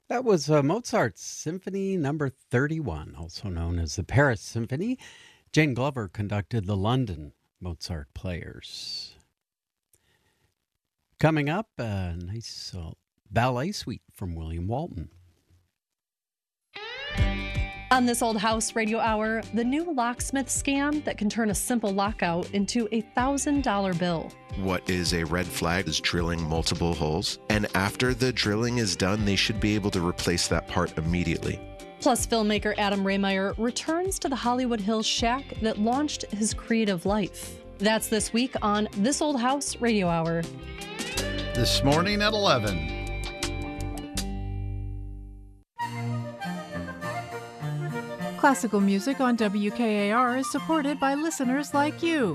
That was Mozart's Symphony Number 31, also known as the Paris Symphony. Jane Glover conducted the London Mozart Players. Coming up, a nice ballet suite from William Walton. On This Old House Radio Hour, the new locksmith scam that can turn a simple lockout into a $1,000 bill. What is a red flag is drilling multiple holes. And after the drilling is done, they should be able to replace that part immediately. Plus, filmmaker Adam Rehmeyer returns to the Hollywood Hills shack that launched his creative life. That's this week on This Old House Radio Hour. This morning at 11. Classical music on WKAR is supported by listeners like you.